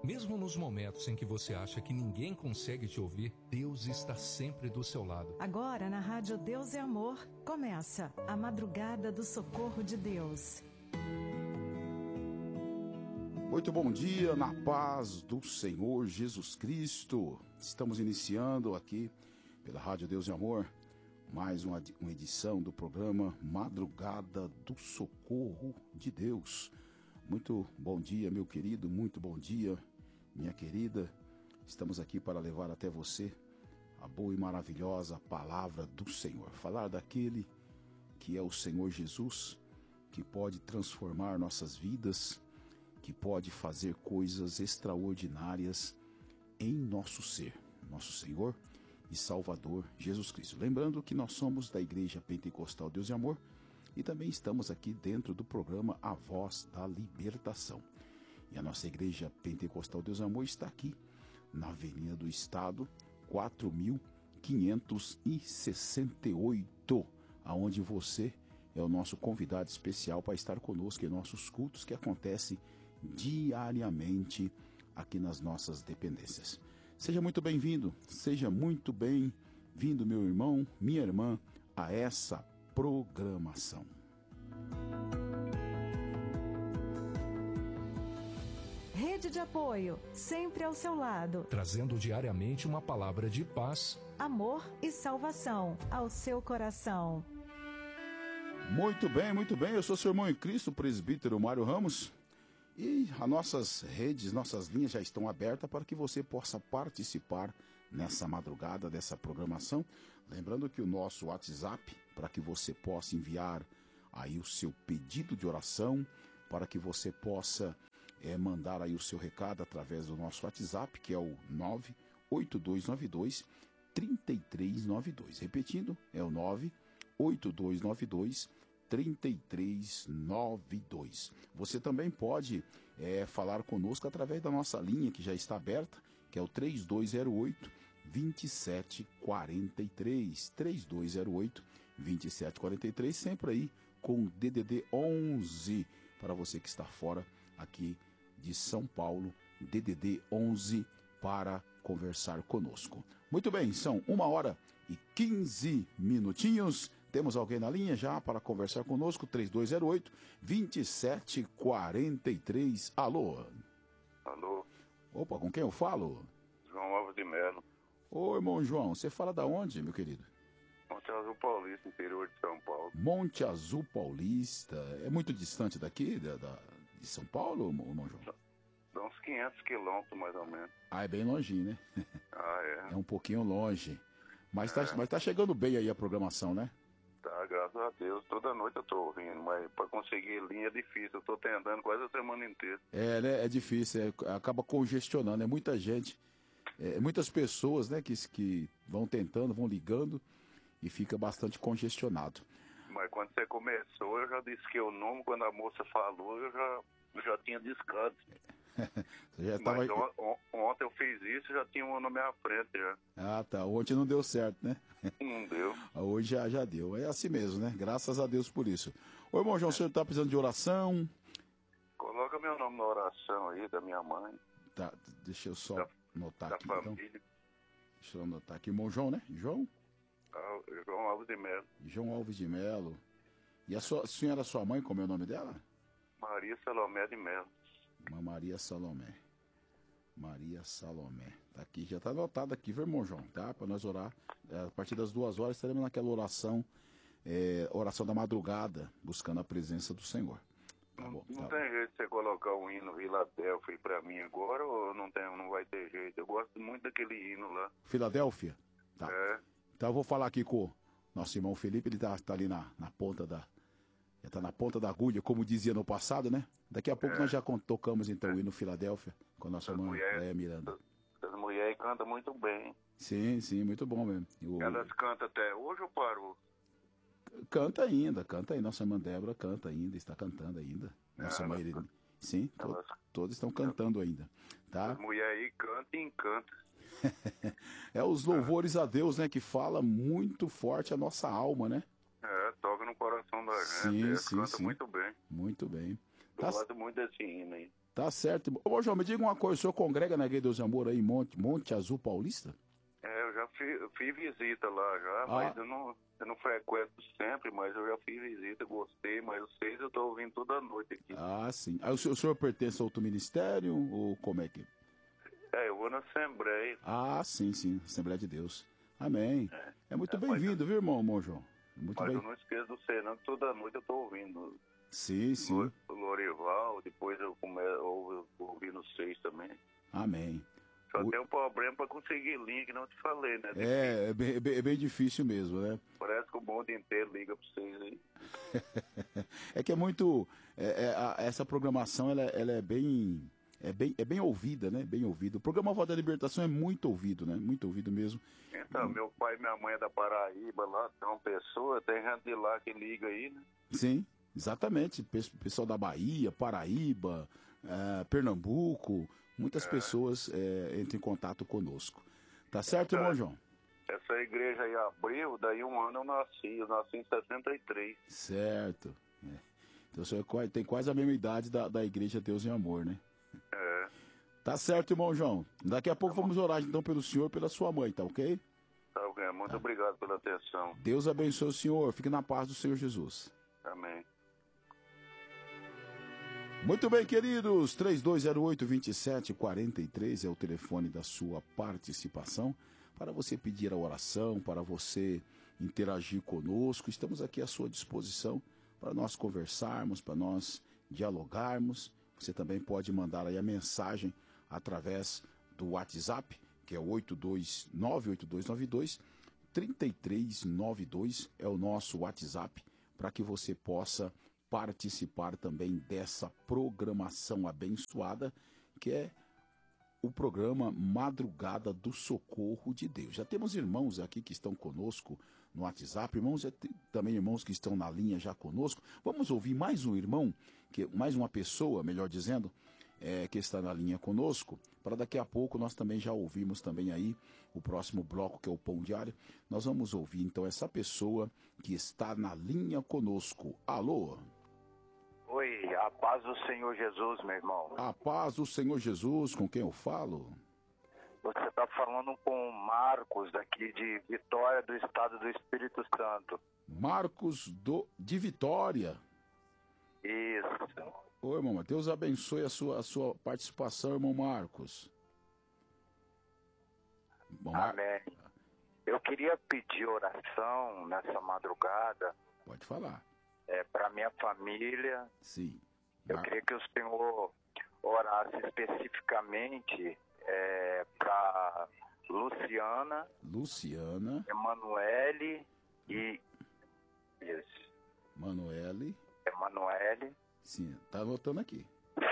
Mesmo nos momentos em que você acha que ninguém consegue te ouvir, Deus está sempre do seu lado. Agora, na Rádio Deus é Amor, começa a Madrugada do Socorro de Deus. Muito bom dia, na paz do Senhor Jesus Cristo. Estamos iniciando aqui pela Rádio Deus e Amor mais uma edição do programa Madrugada do Socorro de Deus. Muito bom dia, meu querido, muito bom dia, minha querida. Estamos aqui para levar até você a boa e maravilhosa palavra do Senhor. Falar daquele que é o Senhor Jesus, que pode transformar nossas vidas, que pode fazer coisas extraordinárias em nosso ser, nosso Senhor e Salvador Jesus Cristo. Lembrando que nós somos da Igreja Pentecostal Deus e Amor e também estamos aqui dentro do programa A Voz da Libertação. E a nossa Igreja Pentecostal Deus e Amor está aqui na Avenida do Estado, 4568, aonde você é o nosso convidado especial para estar conosco em nossos cultos que acontecem diariamente aqui nas nossas dependências. Seja muito bem-vindo, meu irmão, minha irmã, a essa programação. Rede de apoio, sempre ao seu lado. Trazendo diariamente uma palavra de paz, amor e salvação ao seu coração. Muito bem, eu sou seu irmão em Cristo, o presbítero Mário Ramos. E as nossas redes, nossas linhas já estão abertas para que você possa participar nessa madrugada dessa programação. Lembrando que o nosso WhatsApp, para que você possa enviar aí o seu pedido de oração, para que você possa mandar aí o seu recado através do nosso WhatsApp, que é o 98292-3392. Repetindo, é o 98292-3392. Você também pode falar conosco através da nossa linha que já está aberta, que é o 3208-2743, 3208-2743, sempre aí com DDD 11 para você que está fora aqui de São Paulo, DDD 11 para conversar conosco. Muito bem, são 1h15. Temos alguém na linha já para conversar conosco, 3208-2743. Alô? Alô? Opa, com quem eu falo? João Alves de Melo. Ô, irmão João, você fala da onde, meu querido? Monte Azul Paulista, interior de São Paulo. Monte Azul Paulista. É muito distante daqui, de São Paulo, irmão João? Dá uns 500 quilômetros, mais ou menos. Ah, é bem longinho, né? Ah, é? É um pouquinho longe. Mas tá chegando bem aí a programação, né? Tá, graças a Deus. Toda noite eu tô ouvindo, mas para conseguir linha é difícil. Eu tô tentando quase a semana inteira. É, né? É difícil, acaba congestionando. É muita gente, muitas pessoas, né, que vão tentando, vão ligando e fica bastante congestionado. Mas quando você começou, eu já disse que o nome, quando a moça falou, eu já tinha discado. Já mas ontem eu fiz isso e já tinha um na minha frente já. Ah, tá. Ontem não deu certo, né? Não deu. Hoje já deu. É assim mesmo, né? Graças a Deus por isso. Ô, irmão João, o senhor tá precisando de oração? Coloca meu nome na oração aí, da minha mãe. Tá, deixa eu só anotar aqui. Da família. Então. Deixa eu anotar aqui. Irmão João, né? João? João Alves de Melo. João Alves de Melo. E a senhora, sua mãe, como é o nome dela? Maria Salomé de Melo. Maria Salomé. Maria Salomé. Tá aqui, já tá anotado aqui, viu, irmão João? Tá? Para nós orar. A partir das 2 horas estaremos naquela oração, oração da madrugada, buscando a presença do Senhor. Tá bom? Não tem jeito de você colocar um hino Filadélfia pra mim agora, ou não vai ter jeito? Eu gosto muito daquele hino lá. Filadélfia? Tá. É. Então eu vou falar aqui com o nosso irmão Felipe, ele tá ali na ponta da... Já tá na ponta da agulha, como dizia no passado, né? Daqui a pouco nós já tocamos então o hino Filadélfia com a nossa irmã Miranda. As mulheres cantam muito bem. Sim, muito bom mesmo. Elas cantam até hoje ou parou? Canta ainda. Nossa irmã Débora canta ainda, está cantando ainda. Nossa irmã Irene. Sim, todos estão cantando ainda. Tá? As mulheres aí cantam e encantam. Os louvores a Deus, né? Que fala muito forte a nossa alma, né? Toca no coração da gente. Sim. Canta muito bem. Muito bem. Eu gosto muito desse hino aí. Tá certo. Ô, João, me diga uma coisa, o senhor congrega na Igreja Deus e Amor aí em Monte Azul Paulista? Eu já fiz visita lá já, mas eu não frequento sempre, mas eu já fiz visita, gostei, mas vocês eu tô ouvindo toda noite aqui. Ah, sim. Aí o senhor pertence a outro ministério ou como é que... Eu vou na Assembleia. Ah, sim, Assembleia de Deus. Amém. É muito bem-vindo, viu, irmão João? Muito mas bem. eu não esqueço do Senão, que toda noite eu tô ouvindo. Sim. O Lorival, depois eu ouvindo vocês também. Amém. Só tem um problema para conseguir link, não te falei, né? É bem difícil mesmo, né? Parece que o mundo inteiro liga para vocês aí. É que é muito... essa programação, ela é bem... É bem ouvida, né? Bem ouvido. O programa Voz da Libertação é muito ouvido, né? Muito ouvido mesmo. Então, meu pai e minha mãe é da Paraíba, lá tem uma pessoa, tem gente de lá que liga aí, né? Sim, exatamente. Pessoal da Bahia, Paraíba, Pernambuco, muitas pessoas entram em contato conosco. Tá certo, irmão João? Essa igreja aí abriu, daí um ano eu nasci em 63. Certo. Então o senhor tem quase a mesma idade da Igreja Deus em Amor, né? Tá certo, irmão João. Daqui a pouco vamos orar então pelo senhor e pela sua mãe, tá ok? Tá ok, muito obrigado pela atenção. Deus abençoe o senhor. Fique na paz do Senhor Jesus. Amém. Muito bem, queridos. 3208-2743 é o telefone da sua participação. Para você pedir a oração, para você interagir conosco. Estamos aqui à sua disposição para nós conversarmos, para nós dialogarmos. Você também pode mandar aí a mensagem através do WhatsApp, que é 8298292-3392, é o nosso WhatsApp, para que você possa participar também dessa programação abençoada, que é o programa Madrugada do Socorro de Deus. Já temos irmãos aqui que estão conosco no WhatsApp, também irmãos que estão na linha já conosco. Vamos ouvir mais um irmão, mais uma pessoa, melhor dizendo, que está na linha conosco, para daqui a pouco nós também já ouvimos também aí o próximo bloco, que é o Pão Diário. Nós vamos ouvir então essa pessoa que está na linha conosco. Alô? Oi, a paz do Senhor Jesus, meu irmão. A paz do Senhor Jesus, com quem eu falo? Você está falando com o Marcos, daqui de Vitória, do estado do Espírito Santo. Marcos de Vitória. Isso. Oi, irmão, Deus abençoe a sua participação, irmão Marcos. Amém. Eu queria pedir oração nessa madrugada. Pode falar. Para minha família. Sim. Eu queria que o Senhor orasse especificamente para Luciana, Emanuele e... Isso. Emanuele. Sim, tá anotando aqui.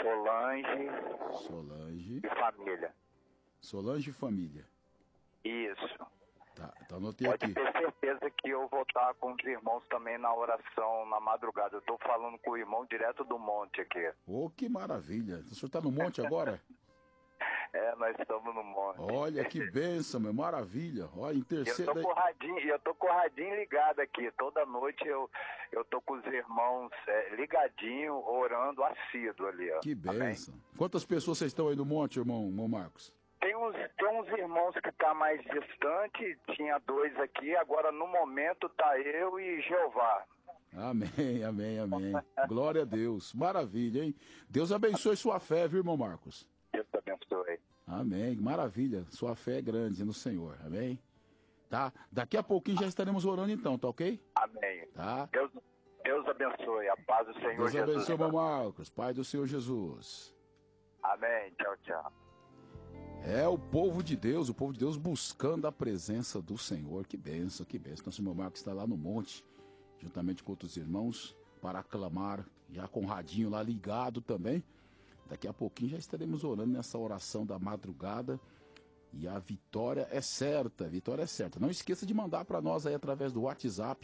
Solange e família. Solange e família. Isso. Tá anotei Pode aqui. ter certeza que eu vou estar com os irmãos também na oração, na madrugada. Eu tô falando com o irmão direto do monte aqui. Oh, que maravilha. O senhor tá no monte agora? Nós estamos no monte. Olha que bênção, meu, maravilha. Olha, interceda. Eu tô com o radinho ligado aqui. Toda noite eu tô com os irmãos ligadinho, orando assíduo ali. Ó. Que bênção. Amém? Quantas pessoas vocês estão aí no monte, irmão Marcos? Tem uns irmãos que tá mais distante, tinha 2 aqui, agora no momento tá eu e Jeová. Amém, amém, amém. Glória a Deus. Maravilha, hein? Deus abençoe sua fé, viu, irmão Marcos? Deus te abençoe. Amém, maravilha. Sua fé é grande no Senhor, amém? Tá? Daqui a pouquinho já estaremos orando então, tá ok? Amém. Tá? Deus abençoe, a paz do Senhor Deus Jesus. Deus abençoe, irmão Marcos, Pai do Senhor Jesus. Amém, tchau, tchau. É o povo de Deus buscando a presença do Senhor. Que bênção, que bênção. Nosso irmão Marcos está lá no monte, juntamente com outros irmãos, para aclamar, já com o radinho lá ligado também. Daqui a pouquinho já estaremos orando nessa oração da madrugada. E a vitória é certa, a vitória é certa. Não esqueça de mandar para nós aí através do WhatsApp,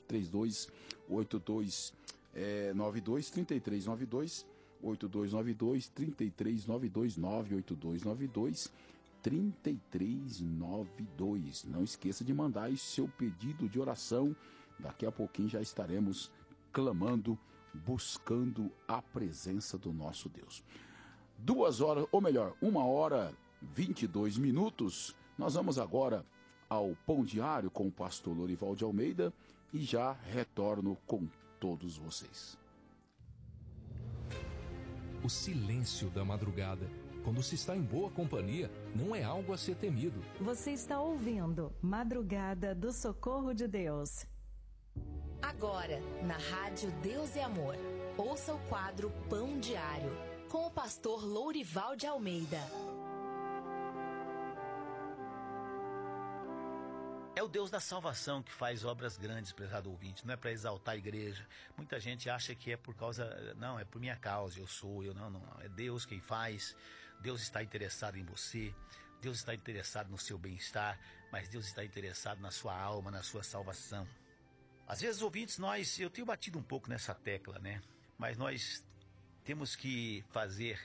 3282-9392, 8292-3392, 98292-3392. Não esqueça de mandar aí seu pedido de oração. Daqui a pouquinho já estaremos clamando, buscando a presença do nosso Deus. 2 horas, ou melhor, 1h22. Nós vamos agora ao Pão Diário com o pastor Lourival de Almeida e já retorno com todos vocês. O silêncio da madrugada, quando se está em boa companhia, não é algo a ser temido. Você está ouvindo Madrugada do Socorro de Deus. Agora, na Rádio Deus e Amor, ouça o quadro Pão Diário, com o pastor Lourival de Almeida. É o Deus da salvação que faz obras grandes, prezado ouvinte, não é para exaltar a igreja. Muita gente acha que é por causa, não, é por minha causa, não, é Deus quem faz. Deus está interessado em você, Deus está interessado no seu bem-estar, mas Deus está interessado na sua alma, na sua salvação. Às vezes, ouvintes, eu tenho batido um pouco nessa tecla, né? Mas nós temos que fazer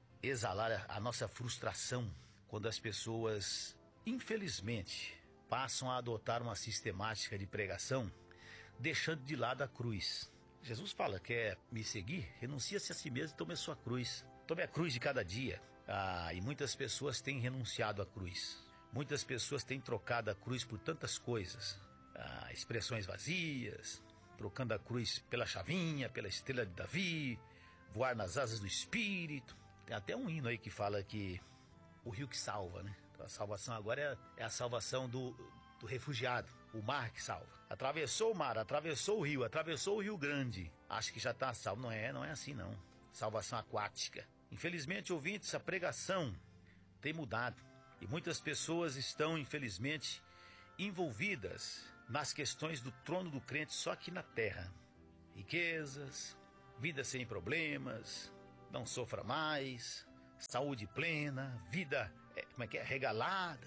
exalar a nossa frustração quando as pessoas, infelizmente, passam a adotar uma sistemática de pregação, deixando de lado a cruz. Jesus fala, quer me seguir? Renuncia-se a si mesmo e tome a sua cruz. Tome a cruz de cada dia. E muitas pessoas têm renunciado à cruz. Muitas pessoas têm trocado a cruz por tantas coisas. Expressões vazias, trocando a cruz pela chavinha, pela estrela de Davi, voar nas asas do Espírito. Tem até um hino aí que fala que o rio que salva, né? A salvação agora é a salvação do refugiado, o mar que salva. Atravessou o mar, atravessou o Rio Grande. Acho que já está salvo. Não é assim não. Salvação aquática. Infelizmente, ouvintes, a pregação tem mudado. E muitas pessoas estão, infelizmente, envolvidas nas questões do trono do crente só aqui na terra. Riquezas, vida sem problemas, não sofra mais, saúde plena, vida regalada.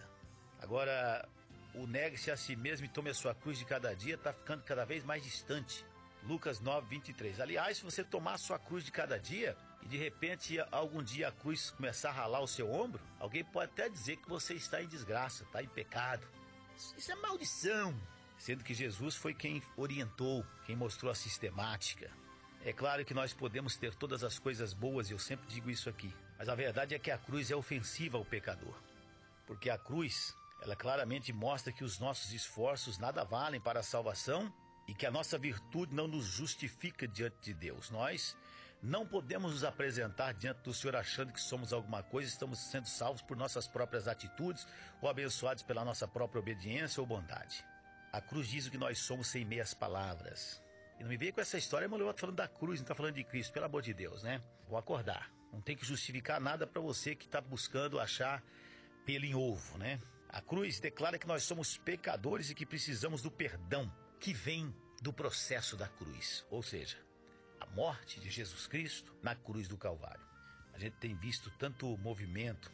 Agora, o negue-se a si mesmo e tome a sua cruz de cada dia está ficando cada vez mais distante. Lucas 9:23. Aliás, se você tomar a sua cruz de cada dia e de repente algum dia a cruz começar a ralar o seu ombro, alguém pode até dizer que você está em desgraça, está em pecado. Isso é maldição. Sendo que Jesus foi quem orientou, quem mostrou a sistemática. É claro que nós podemos ter todas as coisas boas, e eu sempre digo isso aqui. Mas a verdade é que a cruz é ofensiva ao pecador. Porque a cruz, ela claramente mostra que os nossos esforços nada valem para a salvação e que a nossa virtude não nos justifica diante de Deus. Nós não podemos nos apresentar diante do Senhor achando que somos alguma coisa, estamos sendo salvos por nossas próprias atitudes ou abençoados pela nossa própria obediência ou bondade. A cruz diz o que nós somos sem meias palavras. E não me veio com essa história, mas eu estou falando da cruz, não está falando de Cristo, pelo amor de Deus, né? Vou acordar. Não tem que justificar nada para você que está buscando achar pelo em ovo, né? A cruz declara que nós somos pecadores e que precisamos do perdão que vem do processo da cruz. Ou seja, a morte de Jesus Cristo na cruz do Calvário. A gente tem visto tanto movimento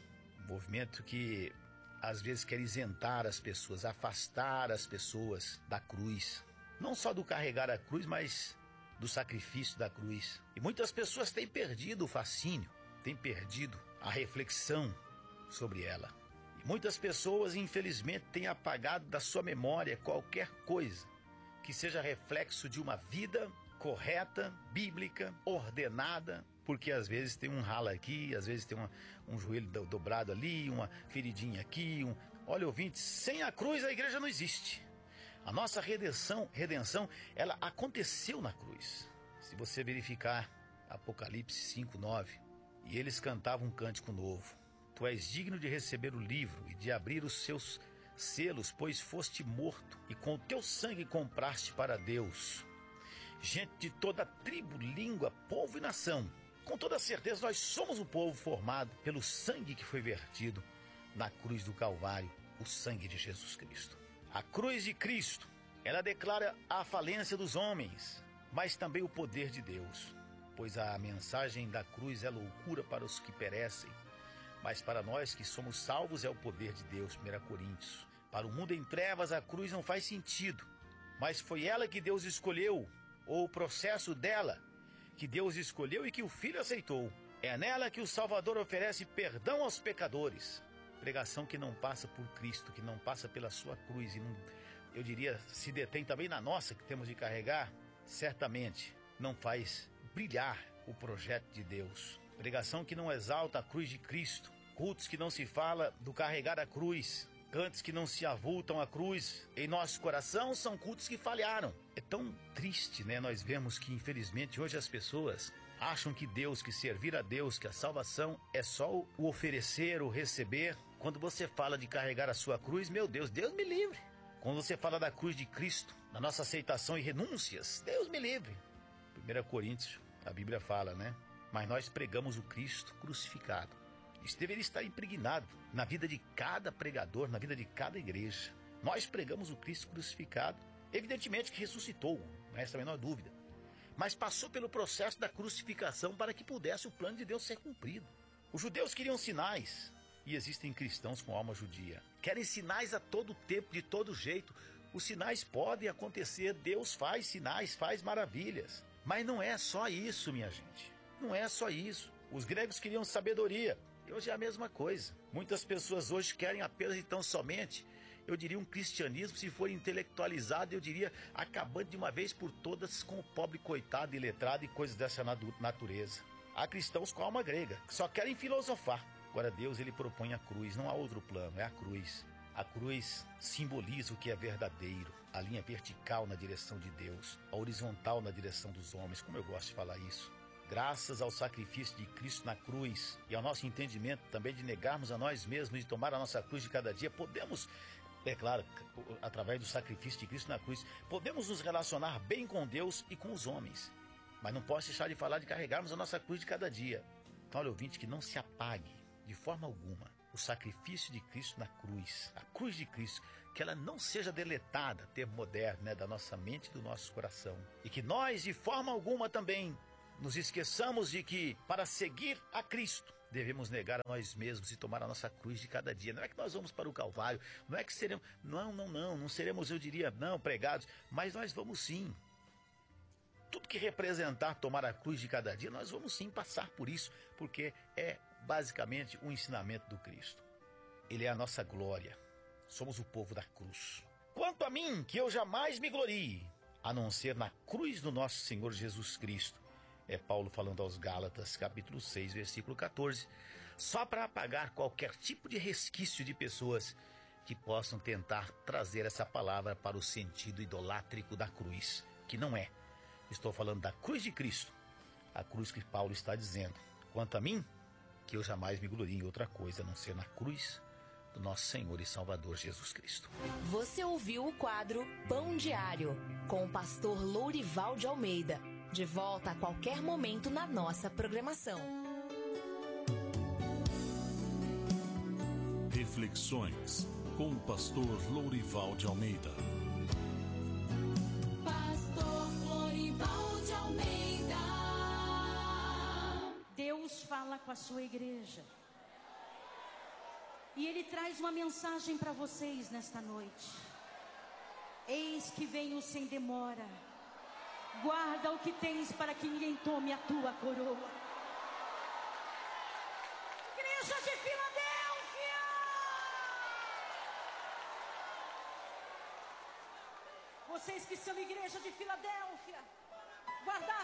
que às vezes quer isentar as pessoas, afastar as pessoas da cruz. Não só do carregar a cruz, mas do sacrifício da cruz. E muitas pessoas têm perdido o fascínio, têm perdido a reflexão sobre ela. E muitas pessoas, infelizmente, têm apagado da sua memória qualquer coisa que seja reflexo de uma vida correta, bíblica, ordenada, porque às vezes tem um ralo aqui, às vezes tem um joelho dobrado ali, uma feridinha aqui. Olha, ouvinte, sem a cruz a igreja não existe. A nossa redenção, ela aconteceu na cruz. Se você verificar Apocalipse 5:9, e eles cantavam um cântico novo. Tu és digno de receber o livro e de abrir os seus selos, pois foste morto e com o teu sangue compraste para Deus gente de toda tribo, língua, povo e nação. Com toda certeza nós somos um povo formado pelo sangue que foi vertido na cruz do Calvário, o sangue de Jesus Cristo. A cruz de Cristo, ela declara a falência dos homens, mas também o poder de Deus, pois a mensagem da cruz é loucura para os que perecem, mas para nós que somos salvos é o poder de Deus. 1 Coríntios. Para o mundo em trevas a cruz não faz sentido, mas foi ela que Deus escolheu, ou o processo dela que Deus escolheu e que o Filho aceitou. É nela que o Salvador oferece perdão aos pecadores. Pregação que não passa por Cristo, que não passa pela sua cruz, e não, eu diria, se detém também na nossa, que temos de carregar, certamente não faz brilhar o projeto de Deus. pregação que não exalta a cruz de Cristo, cultos que não se fala do carregar a cruz, cantos que não se avultam a cruz em nosso coração, são cultos que falharam. É tão triste, né? Nós vemos que, infelizmente, hoje as pessoas acham que Deus, que servir a Deus, que a salvação é só o oferecer, o receber. Quando você fala de carregar a sua cruz, meu Deus, Deus me livre. Quando você fala da cruz de Cristo, da nossa aceitação e renúncias, Deus me livre. 1 Coríntios, a Bíblia fala, né? Mas nós pregamos o Cristo crucificado. Isso deveria estar impregnado na vida de cada pregador, na vida de cada igreja. Nós pregamos o Cristo crucificado, evidentemente que ressuscitou, não resta a menor dúvida. Mas passou pelo processo da crucificação para que pudesse o plano de Deus ser cumprido. Os judeus queriam sinais, e existem cristãos com alma judia. Querem sinais a todo tempo, de todo jeito. Os sinais podem acontecer, Deus faz sinais, faz maravilhas. Mas não é só isso, minha gente. Não é só isso. Os gregos queriam sabedoria. E hoje é a mesma coisa. Muitas pessoas hoje querem apenas e tão somente, eu diria, um cristianismo, se for intelectualizado, eu diria, acabando de uma vez por todas com o pobre coitado, iletrado e coisas dessa natureza. Há cristãos com alma grega, que só querem filosofar. Agora Deus, ele propõe a cruz, não há outro plano, é a cruz. A cruz simboliza o que é verdadeiro, a linha vertical na direção de Deus, a horizontal na direção dos homens, como eu gosto de falar isso. Graças ao sacrifício de Cristo na cruz e ao nosso entendimento também de negarmos a nós mesmos e tomar a nossa cruz de cada dia, podemos, é claro, através do sacrifício de Cristo na cruz, podemos nos relacionar bem com Deus e com os homens. Mas não posso deixar de falar de carregarmos a nossa cruz de cada dia. Então, olha, ouvinte, que não se apague de forma alguma o sacrifício de Cristo na cruz, a cruz de Cristo, que ela não seja deletada, termo moderno, né, da nossa mente e do nosso coração. E que nós, de forma alguma também, nos esqueçamos de que, para seguir a Cristo, devemos negar a nós mesmos e tomar a nossa cruz de cada dia. Não é que nós vamos para o Calvário, não é que seremos, não seremos, eu diria, não pregados, mas nós vamos sim. Tudo que representar tomar a cruz de cada dia, nós vamos sim passar por isso, porque é basicamente o ensinamento do Cristo. Ele é a nossa glória. Somos o povo da cruz. Quanto a mim, que eu jamais me glorie, a não ser na cruz do nosso Senhor Jesus Cristo. É Paulo falando aos Gálatas, capítulo 6, versículo 14. Só para apagar qualquer tipo de resquício de pessoas que possam tentar trazer essa palavra para o sentido idolátrico da cruz, que não é. Estou falando da cruz de Cristo, a cruz que Paulo está dizendo. Quanto a mim, que eu jamais me glorie em outra coisa a não ser na cruz do nosso Senhor e Salvador Jesus Cristo. Você ouviu o quadro Pão Diário, com o pastor Lourival de Almeida. De volta a qualquer momento na nossa programação. Reflexões com o pastor Lourival de Almeida. Deus fala com a sua igreja. E Ele traz uma mensagem para vocês nesta noite. Eis que venho sem demora. Guarda o que tens para que ninguém tome a tua coroa. Igreja de Filadélfia! Vocês que são igreja de Filadélfia, guardar